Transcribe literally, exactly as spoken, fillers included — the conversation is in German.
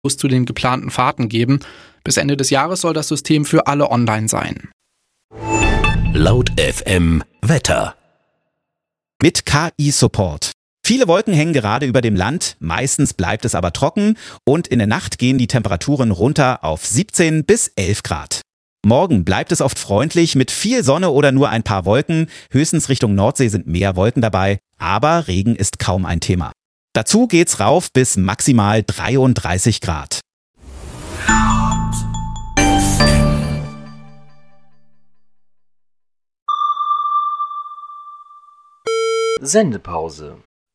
zu den geplanten Fahrten geben. Bis Ende des Jahres soll das System für alle online sein. Laut F M Wetter. Mit K I-Support. Viele Wolken hängen gerade über dem Land, meistens bleibt es aber trocken und in der Nacht gehen die Temperaturen runter auf siebzehn bis elf Grad. Morgen bleibt es oft freundlich mit viel Sonne oder nur ein paar Wolken, höchstens Richtung Nordsee sind mehr Wolken dabei, aber Regen ist kaum ein Thema. Dazu geht's rauf bis maximal dreiunddreißig Grad. Sendepause.